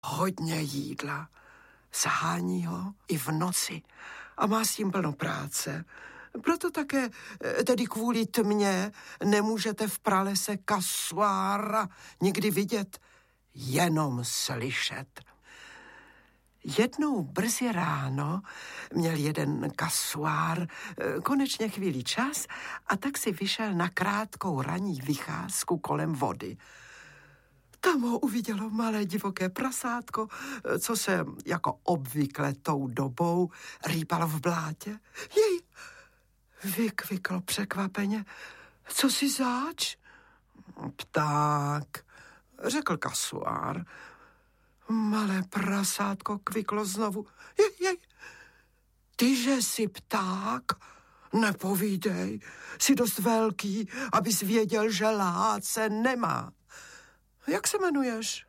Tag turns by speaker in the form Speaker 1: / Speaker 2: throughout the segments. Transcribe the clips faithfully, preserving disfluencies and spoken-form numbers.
Speaker 1: hodně jídla. Sahání ho i v noci a má s tím plno práce. Proto také, tedy kvůli tmě, nemůžete v pralese kasuára nikdy vidět, jenom slyšet. Jednou brzy ráno měl jeden kasuár konečně chvíli čas a tak si vyšel na krátkou ranní vycházku kolem vody. Tam ho uvidělo malé divoké prasátko, co se jako obvykle tou dobou rýpalo v blátě. Jej, vykviklo překvapeně. Co si zač? Pták, řekl kasuár. Malé prasátko kviklo znovu. Jej, jej, tyže jsi pták? Nepovídej, jsi dost velký, abys věděl, že lhát se nemá. Jak se jmenuješ?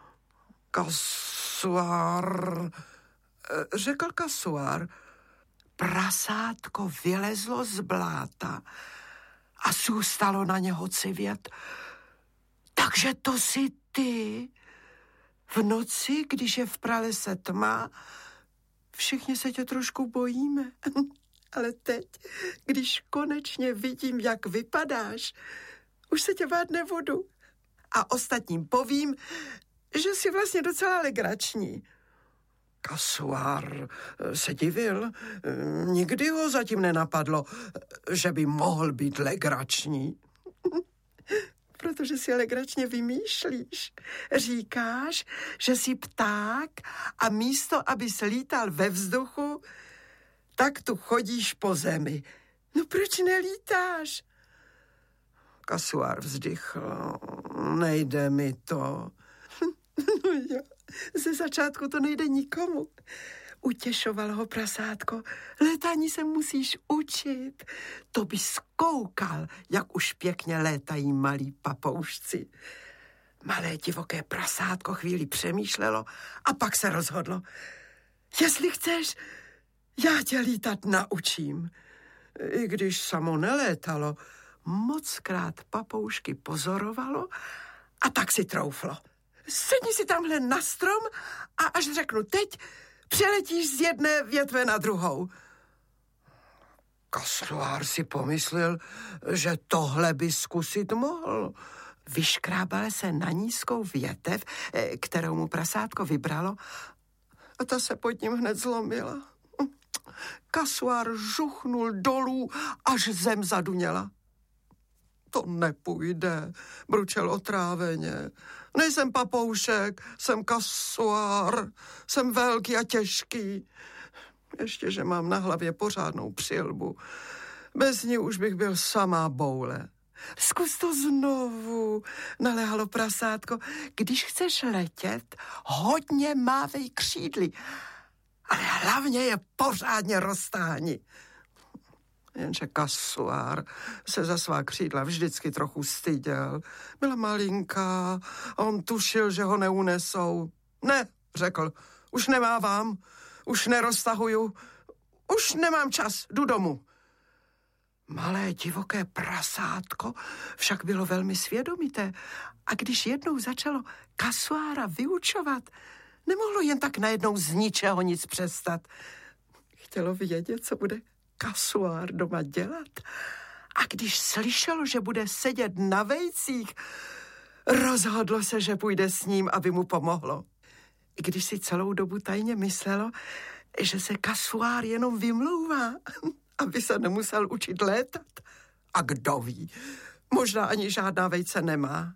Speaker 1: Kasuár, řekl kasuár. Prasátko vylezlo z bláta a zůstalo na něho civět. Takže to jsi ty. V noci, když je v pralese tma, všichni se tě trošku bojíme. Ale teď, když konečně vidím, jak vypadáš, už se tě bát nebudu. A ostatním povím, že jsi vlastně docela legrační. Kasuár se divil. Nikdy ho zatím nenapadlo, že by mohl být legrační. Protože si legračně vymýšlíš. Říkáš, že jsi pták a místo, abys lítal ve vzduchu, tak tu chodíš po zemi. No proč nelítáš? Kasuár vzdychl. Nejde mi to. No jo, ze začátku to nejde nikomu. Utěšoval ho prasátko. Létání se musíš učit. To by zkoukal, jak už pěkně létají malí papoušci. Malé divoké prasátko chvíli přemýšlelo a pak se rozhodlo. Jestli chceš, já tě lítat naučím. I když samo nelétalo, mockrát papoušky pozorovalo a tak si trouflo. Sedni si tamhle na strom a až řeknu teď, přeletíš z jedné větve na druhou. Kasuár si pomyslel, že tohle by zkusit mohl. Vyškrábal se na nízkou větev, kterou mu prasátko vybralo, a ta se pod ním hned zlomila. Kasuár žuchnul dolů, až zem zaduněla. To nepůjde, bručel otráveně. Nejsem papoušek, jsem kasuár, jsem velký a těžký. Ještě, že mám na hlavě pořádnou přilbu. Bez ní už bych byl samá boule. Zkus to znovu, naléhalo prasátko. Když chceš letět, hodně mávej křídly, ale hlavně je pořádně roztáhni. Jenže kasuár se za svá křídla vždycky trochu styděl. Byla malinká a on tušil, že ho neunesou. Ne, řekl, už nemávám, už neroztahuju, už nemám čas, jdu domů. Malé divoké prasátko však bylo velmi svědomité a když jednou začalo kasuára vyučovat, nemohlo jen tak najednou z ničeho nic přestat. Chtělo vědět, co bude kasuár doma dělat. A když slyšelo, že bude sedět na vejcích, rozhodlo se, že půjde s ním, aby mu pomohlo. I když si celou dobu tajně myslelo, že se kasuár jenom vymlouvá, aby se nemusel učit létat. A kdo ví, možná ani žádná vejce nemá.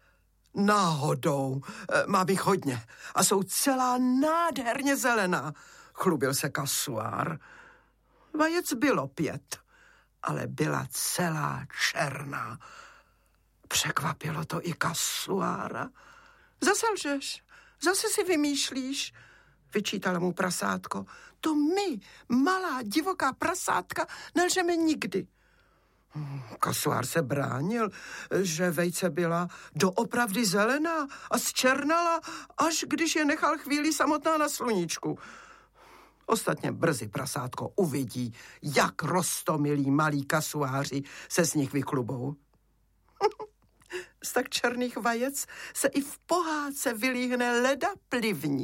Speaker 1: Náhodou, mám jich hodně a jsou celá nádherně zelená, chlubil se kasuár. Vajec bylo pět, ale byla celá černá. Překvapilo to i kasuára. Zase lžeš, zase si vymýšlíš, vyčítala mu prasátko. To my, malá divoká prasátka, nelžeme nikdy. Kasuár se bránil, že vejce byla doopravdy zelená a zčernala, až když je nechal chvíli samotná na sluníčku. Ostatně brzy prasátko uvidí, jak roztomilí malí kasuáři se z nich vyklubou. Z tak černých vajec se i v pohádce vylíhne leda plivní.